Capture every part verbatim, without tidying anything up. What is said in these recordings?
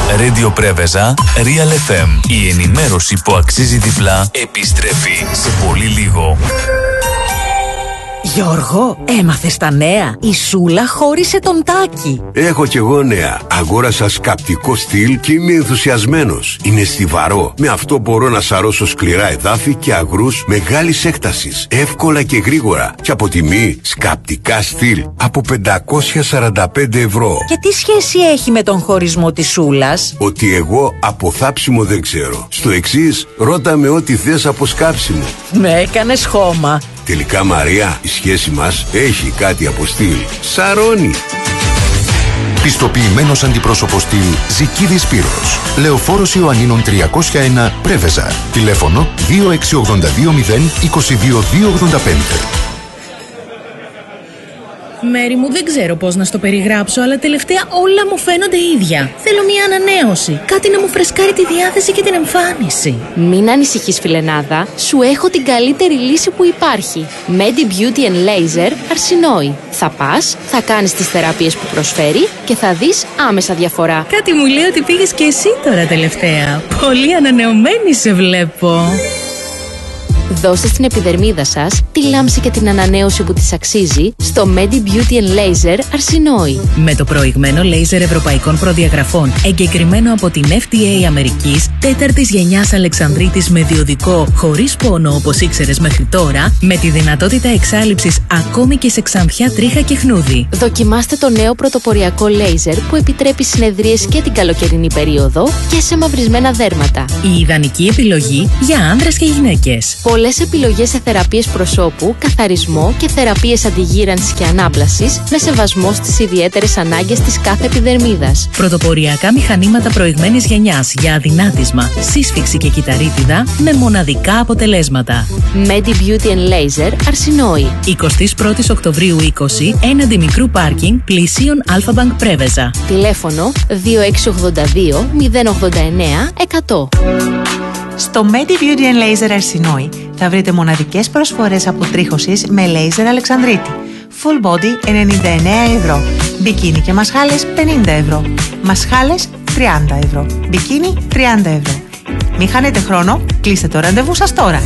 Radio Πρέβεζα, Real εφ εμ. Η ενημέρωση που αξίζει διπλά επιστρέφει σε πολύ λίγο. Γιώργο, έμαθες τα νέα? Η Σούλα χώρισε τον Τάκη. Έχω κι εγώ νέα. Αγόρασα σκαπτικό στυλ και είμαι ενθουσιασμένος. Είναι στιβαρό. Με αυτό μπορώ να σαρώσω σκληρά εδάφη και αγρούς μεγάλης έκτασης. Εύκολα και γρήγορα. Και από τιμή, σκαπτικά στυλ από πεντακόσια σαράντα πέντε ευρώ. Και τι σχέση έχει με τον χωρισμό της Σούλας? Ότι εγώ από θάψιμο δεν ξέρω. Στο εξής, ρώτα με ό,τι θες από σκάψιμο. Με έκανες χώμα. Τελικά, Μαρία, η σχέση μας έχει κάτι από στυλ. Σαρώνει. Πιστοποιημένος αντιπρόσωπος στυλ Ζικίδης Σπύρος. Λεωφόρος Ιωαννίνων τριακόσια ένα Πρέβεζα. Τηλέφωνο δύο έξι ογδόντα δύο μηδέν είκοσι δύο διακόσια ογδόντα πέντε. Μέρη μου, δεν ξέρω πώς να στο περιγράψω, αλλά τελευταία όλα μου φαίνονται ίδια. Θέλω μια ανανέωση. Κάτι να μου φρεσκάρει τη διάθεση και την εμφάνιση. Μην ανησυχείς, φιλενάδα. Σου έχω την καλύτερη λύση που υπάρχει. Medi Beauty and Laser Αρσινόη. Θα πας, θα κάνεις τις θεραπείες που προσφέρει και θα δεις άμεσα διαφορά. Κάτι μου λέει ότι πήγες και εσύ τώρα τελευταία. Πολύ ανανεωμένη σε βλέπω. Δώστε στην επιδερμίδα σας τη λάμψη και την ανανέωση που της αξίζει στο Medi Beauty and Laser Αρσινόη. Με το προηγμένο λέιζερ ευρωπαϊκών προδιαγραφών, εγκεκριμένο από την εφ ντι έι Αμερικής, τέταρτης γενιάς Αλεξανδρίτης με διοδικό, χωρίς πόνο όπως ήξερες μέχρι τώρα, με τη δυνατότητα εξάλειψης ακόμη και σε ξανθιά, τρίχα και χνούδι. Δοκιμάστε το νέο πρωτοποριακό λέιζερ που επιτρέπει συνεδρίες και την καλοκαιρινή περίοδο και σε μαυρισμένα δέρματα. Η ιδανική επιλογή για άνδρες και γυναίκες. Πολλές επιλογές σε θεραπείες προσώπου, καθαρισμό και θεραπείες αντιγύρανσης και ανάπλασης με σεβασμό στις ιδιαίτερες ανάγκες της κάθε επιδερμίδας. Πρωτοποριακά μηχανήματα προηγμένης γενιάς για αδυνάτισμα, σύσφυξη και κυταρίτιδα με μοναδικά αποτελέσματα. Medi Beauty and Laser Αρσινόη. εικοστή πρώτη Οκτωβρίου είκοσι, έναντι μικρού πάρκινγκ, πλησίον Αλφα-Bank Πρέβεζα. Τηλέφωνο δύο έξι ογδόντα δύο μηδέν ογδόντα εννέα εκατό. Στο Medi Beauty and Laser Αρσινόη θα βρείτε μοναδικές προσφορές αποτρίχωσης με λέιζερ Αλεξανδρίτη. Full body ενενήντα εννέα ευρώ. Μπικίνι και μασχάλες πενήντα ευρώ. Μασχάλες τριάντα ευρώ. Μπικίνι τριάντα ευρώ. Μην χάνετε χρόνο, κλείστε το ραντεβού σας τώρα.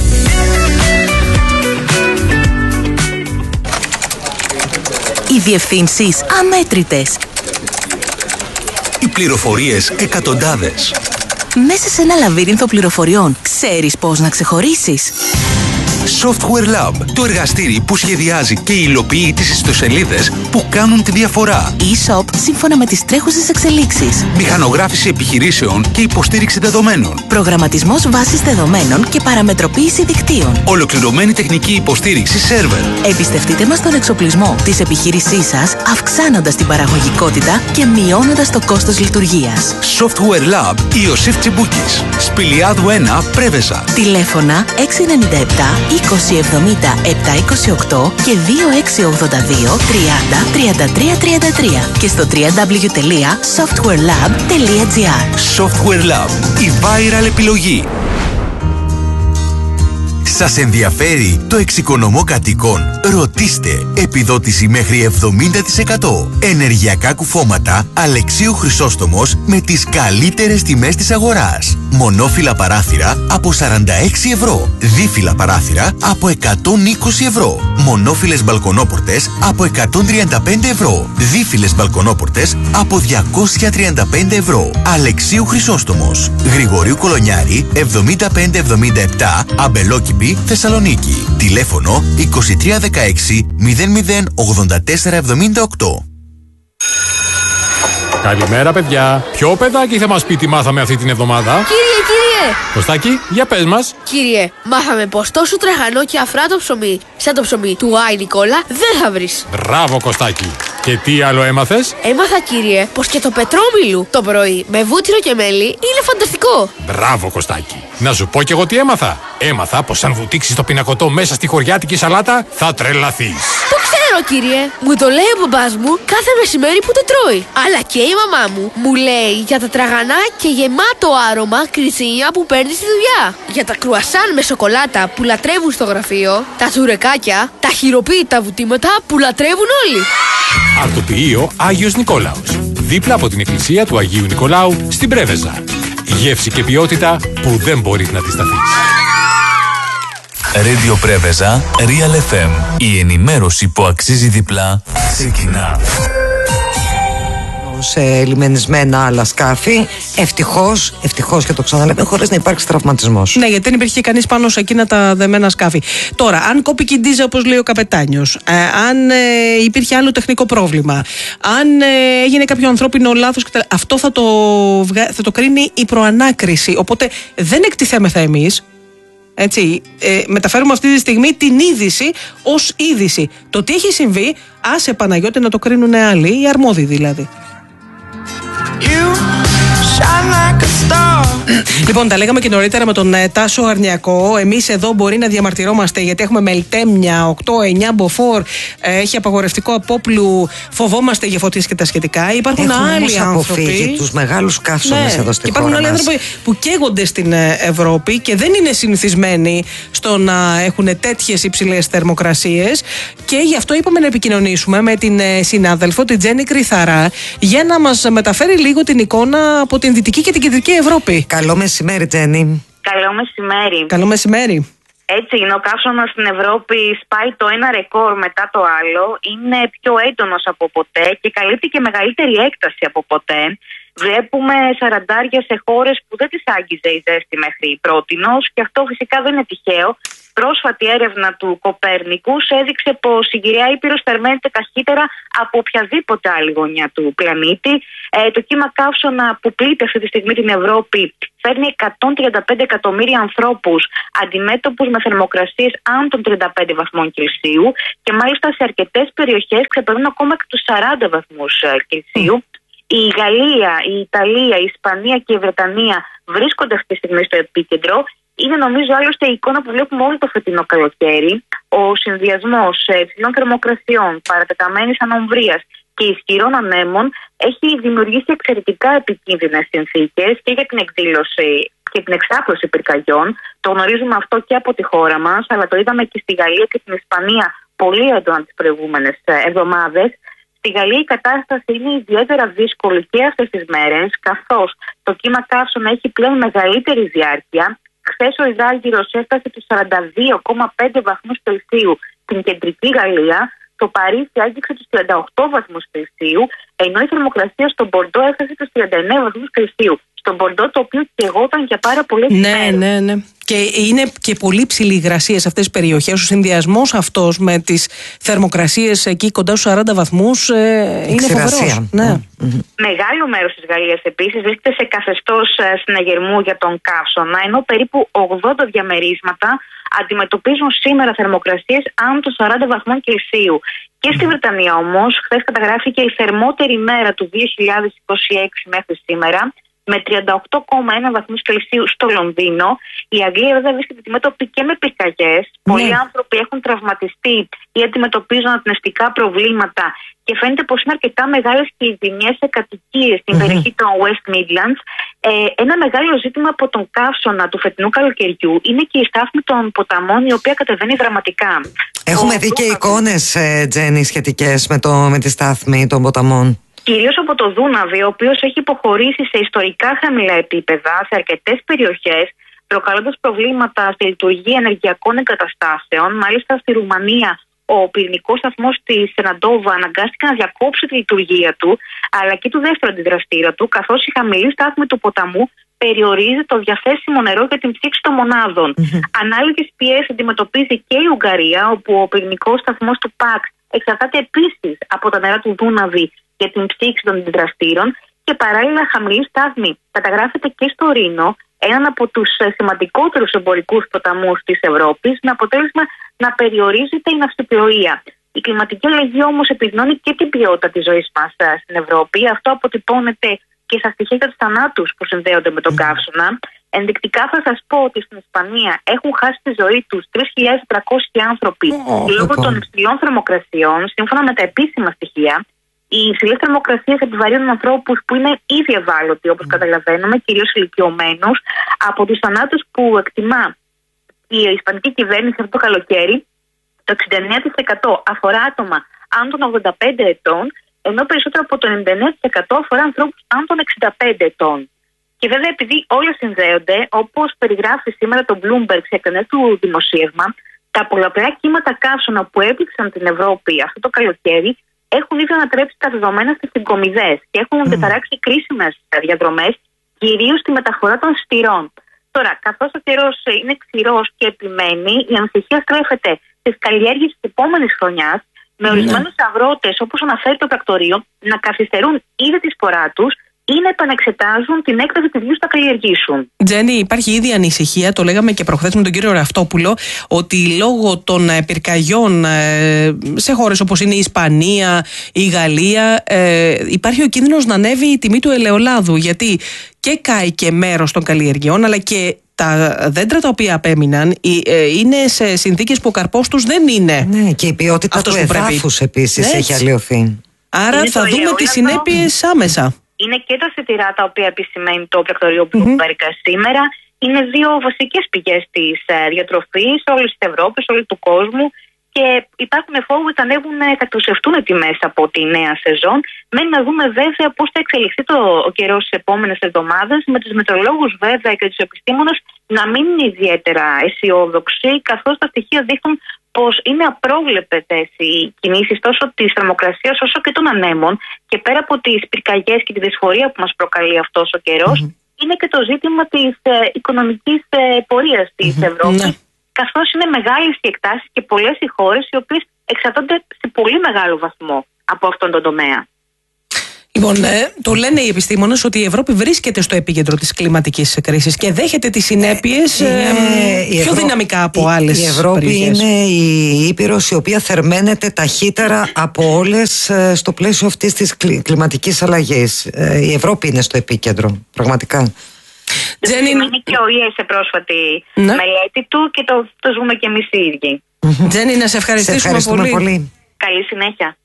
Οι διευθύνσεις αμέτρητες. Οι πληροφορίες εκατοντάδες. Μέσα σε ένα λαβύρινθο πληροφοριών, ξέρεις πώς να ξεχωρίσεις? Software Lab, το εργαστήρι που σχεδιάζει και υλοποιεί τις ιστοσελίδες που κάνουν τη διαφορά. E-shop σύμφωνα με τις τρέχουσες εξελίξεις. Μηχανογράφηση επιχειρήσεων και υποστήριξη δεδομένων. Προγραμματισμός βάσης δεδομένων και παραμετροποίηση δικτύων. Ολοκληρωμένη τεχνική υποστήριξη σερβερ. Εμπιστευτείτε μας τον εξοπλισμό της επιχείρησής σας, αυξάνοντας την παραγωγικότητα και μειώνοντας το κόστος λειτουργίας. Software Lab Ιωσήφ Τσιμπούκης. Σπηλιάδου ένα, Πρέβεζα. Τηλέφωνα έξι εννιά επτά είκοσι εβδομήντα επτακόσια είκοσι οκτώ και δύο έξι ογδόντα δύο τριάντα τριάντα τρία τριάντα τρία και στο double-u double-u double-u τελεία software lab τελεία gr. Software Lab, η viral επιλογή. Σας ενδιαφέρει το εξοικονομώ κατοικών? Ρωτήστε. Επιδότηση μέχρι εβδομήντα τοις εκατό. Ενεργειακά κουφώματα Αλεξίου Χρυσόστομος με τις καλύτερες τιμές της αγοράς. Μονόφυλλα παράθυρα από σαράντα έξι ευρώ. Δίφυλλα παράθυρα από εκατόν είκοσι ευρώ. Μονόφυλλες μπαλκονόπορτες από εκατόν τριάντα πέντε ευρώ. Δίφυλλες μπαλκονόπορτες από διακόσια τριάντα πέντε ευρώ. Αλεξίου Χρυσόστομος. Γρηγορίου Κολονιάρη εβδομήντα πέντε εβδομήντα επτά, Αμπελόκηπη, Θεσσαλονίκη. Τηλέφωνο είκοσι τρία δεκαέξι μηδέν μηδέν ογδόντα τέσσερα εβδομήντα οκτώ. Καλημέρα, παιδιά. Ποιο παιδάκι θα μας πει τι μάθαμε αυτή την εβδομάδα? Κύριε, κύριε! Κωστάκη, για πες μας. Κύριε, μάθαμε πως τόσο τραχανό και αφράτο ψωμί, σαν το ψωμί του Άι Νικόλα, δεν θα βρεις. Μπράβο, Κωστάκη. Και τι άλλο έμαθες? Έμαθα, κύριε, πως και το πετρόμιλου το πρωί με βούτυρο και μέλι είναι φανταστικό. Μπράβο, Κωστάκη. Να σου πω κι εγώ τι έμαθα. Έμαθα πως αν βουτήξεις το πινακωτό μέσα στη χωριάτικη σαλάτα, θα τρελαθείς. Το ξέρω, κύριε. Μου το λέει ο μπαμπάς μου κάθε μεσημέρι που το τρώει. Αλλά και η μαμά μου μου λέει για τα τραγανά και γεμάτο άρωμα κριτσίνια που παίρνει στη δουλειά. Για τα κρουασάν με σοκολάτα που λατρεύουν στο γραφείο. Τα τσουρεκάκια, τα χειροποίητα βουτήματα που λατρεύουν όλοι. Αρτοποιείο Άγιος Νικόλαος. δίπλα από την εκκλησία του Αγίου Νικολάου στην Πρέβεζα. Γεύση και ποιότητα που δεν μπορείς να αντισταθείς. Radio Πρέβεζα, Real εφ εμ. Η ενημέρωση που αξίζει διπλά ξεκινά. Σε λιμενισμένα άλλα σκάφη. Ευτυχώς, ευτυχώς και το ξαναλέμε, χωρίς να υπάρξει τραυματισμός. Ναι, γιατί δεν υπήρχε κανείς πάνω σε εκείνα τα δεμένα σκάφη. Τώρα, αν κόπηκε η ντίζα, όπως λέει ο καπετάνιος, ε, αν ε, υπήρχε άλλο τεχνικό πρόβλημα, αν ε, έγινε κάποιο ανθρώπινο λάθος, αυτό θα το, θα το κρίνει η προανάκριση. Οπότε δεν εκτιθέμεθα εμείς. Έτσι, ε, μεταφέρουμε αυτή τη στιγμή την είδηση ως είδηση. Το τι έχει συμβεί, άσε Παναγιώτη να το κρίνουν άλλοι, οι αρμόδιοι δηλαδή. Λοιπόν, τα λέγαμε και νωρίτερα με τον ε, Τάσο Αρνιακό. Εμείς εδώ μπορεί να διαμαρτυρόμαστε γιατί έχουμε μελτέμια, οκτώ εννιά μποφόρ, ε, έχει απαγορευτικό απόπλου, φοβόμαστε για φωτίες και τα σχετικά. Υπάρχουν Έχουμε άλλοι άνθρωποι. Τους μεγάλους καύσονες, ναι, εδώ στη υπάρχουν χώρα άλλοι μας. άνθρωποι που καίγονται στην Ευρώπη και δεν είναι συνηθισμένοι στο να έχουν τέτοιες υψηλές θερμοκρασίες. Και γι' αυτό είπαμε να επικοινωνήσουμε με την συνάδελφο, την Τζέννη Κρυθαρά, για να μας μεταφέρει λίγο την εικόνα από την Δυτική και την Κεντρική Ευρώπη. Καλό μεσημέρι, Τζέννη. Καλό μεσημέρι. Καλό μεσημέρι. Έτσι είναι, ο καύσωνας στην Ευρώπη σπάει το ένα ρεκόρ μετά το άλλο, είναι πιο έντονος από ποτέ και καλύπτει και μεγαλύτερη έκταση από ποτέ. Βλέπουμε σαραντάρια σε χώρες που δεν τις άγγιζε η ζέστη μέχρι πρότινος και αυτό φυσικά δεν είναι τυχαίο. Πρόσφατη έρευνα του Κοπέρνικους έδειξε πως η γυραιά Ήπειρος θερμαίνεται ταχύτερα από οποιαδήποτε άλλη γωνιά του πλανήτη. Ε, το κύμα καύσωνα που πλήττει αυτή τη στιγμή την Ευρώπη φέρνει εκατόν τριάντα πέντε εκατομμύρια ανθρώπους αντιμέτωπους με θερμοκρασίες άνω των τριάντα πέντε βαθμών Κελσίου και μάλιστα σε αρκετές περιοχές ξεπερνούν ακόμα και τους σαράντα βαθμούς Κελσίου. Η Γαλλία, η Ιταλία, η Ισπανία και η Βρετανία βρίσκονται αυτή τη στιγμή στο επίκεντρο. Είναι νομίζω άλλωστε η εικόνα που βλέπουμε όλο το φετινό καλοκαίρι. Ο συνδυασμός υψηλών θερμοκρασιών, παρατεταμένης ανομβρίας και ισχυρών ανέμων έχει δημιουργήσει εξαιρετικά επικίνδυνες συνθήκες και για την εκδήλωση και την εξάπλωση πυρκαγιών. Το γνωρίζουμε αυτό και από τη χώρα μας, αλλά το είδαμε και στη Γαλλία και την Ισπανία πολύ έντονα τις προηγούμενες εβδομάδες. Στη Γαλλία η κατάσταση είναι ιδιαίτερα δύσκολη και αυτές τις μέρες, καθώς το κύμα καύσωνα έχει πλέον μεγαλύτερη διάρκεια. Χθες ο υδράργυρος έφτασε τους σαράντα δύο κόμμα πέντε βαθμούς Κελσίου στην κεντρική Γαλλία. Το Παρίσι άγγιξε τους τριάντα οκτώ βαθμούς Κελσίου, ενώ η θερμοκρασία στον Μπορντό έφτασε τους τριάντα εννέα βαθμούς Κελσίου. Στον Μπορντό, το οποίο καιγόταν για πάρα πολλές ναι, μέρες. Ναι, ναι. Και είναι και πολύ ψηλή υγρασία σε αυτές τις περιοχές. Ο συνδυασμός αυτός με τις θερμοκρασίες εκεί κοντά στους σαράντα βαθμούς ε, είναι φοβερός. Ναι. Mm-hmm. Μεγάλο μέρος της Γαλλίας επίσης βρίσκεται σε καθεστώς συναγερμού για τον καύσωνα, ενώ περίπου ογδόντα διαμερίσματα αντιμετωπίζουν σήμερα θερμοκρασίες άνω των σαράντα βαθμών Κελσίου. Και στη Βρετανία όμως, χθες καταγράφηκε η θερμότερη μέρα του δύο χιλιάδες είκοσι έξι μέχρι σήμερα, με τριάντα οκτώ κόμμα ένα βαθμούς Κελσίου στο Λονδίνο. Η Αγγλία βέβαια βρίσκεται αντιμέτωπη και με πυρκαγιές. Ναι. Πολλοί άνθρωποι έχουν τραυματιστεί ή αντιμετωπίζουν αναπνευστικά προβλήματα και φαίνεται πως είναι αρκετά μεγάλες και οι ζημιές σε κατοικίες στην mm-hmm. περιοχή των West Midlands. Ε, ένα μεγάλο ζήτημα από τον καύσωνα του φετινού καλοκαιριού είναι και η στάθμη των ποταμών, η οποία κατεβαίνει δραματικά. Έχουμε Ο... δει και εικόνες, ε, Τζέννη, σχετικές με, το, με τη στάθμη των ποταμών. Κυρίως από το Δούναβι, ο οποίος έχει υποχωρήσει σε ιστορικά χαμηλά επίπεδα σε αρκετές περιοχές, προκαλώντας προβλήματα στη λειτουργία ενεργειακών εγκαταστάσεων. Μάλιστα στη Ρουμανία, ο πυρηνικός σταθμός της Σεναντόβα αναγκάστηκε να διακόψει τη λειτουργία του, αλλά και του δεύτερου αντιδραστήρα του, καθώς η χαμηλή στάθμη του ποταμού περιορίζει το διαθέσιμο νερό για την ψήξη των μονάδων. Mm-hmm. Ανάλογες πιέσεις αντιμετωπίζει και η Ουγγαρία, όπου ο πυρηνικός σταθμός του ΠΑΚ εξαρτάται επίσης από τα νερά του Δούναβι για την ψήξη των αντιδραστήρων και παράλληλα χαμηλή στάθμη καταγράφεται και στο Ρήνο, έναν από τους σημαντικότερους εμπορικούς ποταμούς της Ευρώπης, με αποτέλεσμα να περιορίζεται η ναυσιπλοεία. Η κλιματική αλλαγή όμως επιδεινώνει και την ποιότητα της ζωής μας στην Ευρώπη. Αυτό αποτυπώνεται και στα στοιχεία για τους θανάτους που συνδέονται με τον καύσωνα. Ενδεικτικά θα σας πω ότι στην Ισπανία έχουν χάσει τη ζωή τους τρεις χιλιάδες τετρακόσιοι άνθρωποι oh, λόγω των υψηλών θερμοκρασιών, σύμφωνα με τα επίσημα στοιχεία. Οι υψηλές θερμοκρασίες επιβαρύνουν ανθρώπους που είναι ήδη ευάλωτοι, όπως mm. καταλαβαίνουμε, κυρίως ηλικιωμένους. Από τους θανάτους που εκτιμά η Ισπανική κυβέρνηση αυτό το καλοκαίρι, το εξήντα εννέα τοις εκατό αφορά άτομα άνω των ογδόντα πέντε ετών ενώ περισσότερο από το ενενήντα εννέα τοις εκατό αφορά ανθρώπους άνω των εξήντα πέντε ετών. Και βέβαια, επειδή όλα συνδέονται, όπως περιγράφει σήμερα το Bloomberg σε εκδοχή του δημοσίευμα, τα πολλαπλά κύματα καύσωνα που έπληξαν την Ευρώπη αυτό το καλοκαίρι έχουν ήδη ανατρέψει τα δεδομένα στις συγκομιδές και έχουν mm. διαταράξει κρίσιμες διαδρομές, κυρίως στη μεταφορά των στηρών. Τώρα, καθώς ο καιρός είναι ξηρός και επιμένει, η ανησυχία στρέφεται στις καλλιέργειες της επόμενης χρονιάς, με ορισμένους mm. αγρότες, όπως αναφέρει το πρακτορείο, να καθυστερούν ήδη τη σπορά τους ή να επανεξετάζουν την έκταση του βιού που θα καλλιεργήσουν. Τζέννη, υπάρχει ήδη ανησυχία, το λέγαμε και προχθές με τον κύριο Ραυτόπουλο, ότι λόγω των πυρκαγιών σε χώρες όπως είναι η Ισπανία, η Γαλλία, υπάρχει ο κίνδυνος να ανέβει η τιμή του ελαιολάδου, γιατί και κάει και μέρος των καλλιεργειών, αλλά και τα δέντρα τα οποία απέμειναν είναι σε συνθήκες που ο καρπός τους δεν είναι. Ναι, και η ποιότητα του εδάφους επίσης ναι, έχει αλλοιωθεί. Άρα είναι θα δούμε ελαιόλαδο. Τις συνέπειες άμεσα. Είναι και τα σιτηρά τα οποία επισημαίνει το πρακτορείο Bloomberg mm-hmm. σήμερα. Είναι δύο βασικές πηγές της ε, διατροφής όλης της Ευρώπης, όλου του κόσμου. Και υπάρχουν φόβοι ότι ανέβουν, κατουσευτούν οι τιμές από τη νέα σεζόν. Μένει να δούμε βέβαια πώς θα εξελιχθεί το, ο καιρός στις επόμενες εβδομάδες, με τους μετεωρολόγους βέβαια και τους επιστήμονες να μην είναι ιδιαίτερα αισιόδοξοι, καθώς τα στοιχεία δείχνουν πως είναι απρόβλεπτες οι κινήσεις τόσο της θερμοκρασίας όσο και των ανέμων, και πέρα από τις πυρκαγιές και τη δυσφορία που μας προκαλεί αυτός ο καιρός, mm-hmm. είναι και το ζήτημα της ε, οικονομικής ε, πορείας της mm-hmm. Ευρώπης, mm-hmm. καθώς είναι μεγάλες οι εκτάσεις και πολλές οι χώρες οι οποίες εξαρτώνται σε πολύ μεγάλο βαθμό από αυτόν τον τομέα. Λοιπόν, ε, το λένε οι επιστήμονες ότι η Ευρώπη βρίσκεται στο επίκεντρο της κλιματικής κρίσης και δέχεται τις συνέπειες ε, ε, πιο Ευρώ... δυναμικά από η, άλλες Η Ευρώπη περιοχές. Είναι η ήπειρος η οποία θερμαίνεται ταχύτερα από όλες ε, στο πλαίσιο αυτής της κλι, κλιματικής αλλαγής. Ε, η Ευρώπη είναι στο επίκεντρο, πραγματικά. Τζένι... Είναι και ο ΙΕ σε πρόσφατη ναι. μελέτη του και το, το ζούμε και εμείς οι ίδιοι. Τζένι, να σε ευχαριστήσουμε, σε ευχαριστούμε πολύ. πολύ. Καλή συνέχεια.